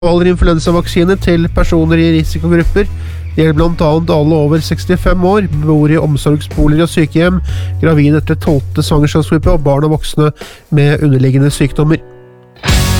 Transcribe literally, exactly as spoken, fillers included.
Holder influensavaksine til personer i risikogrupper. Det gjelder blant annet alle over sekstifem år, bor i omsorgsboliger og sykehjem, gravide etter tolvte svangerskapsuke og barn og voksne med underliggende sykdommer.